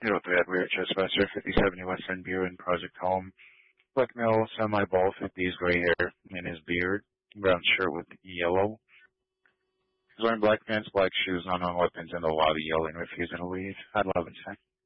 You know, that weird trespasser, 57 Western Bureau Project Home. Black male, semi-bald, 50s, gray hair in his beard, brown shirt with yellow. He's wearing black pants, black shoes, unknown weapons, and a lot of yelling, refusing to leave. I'd love it, sir.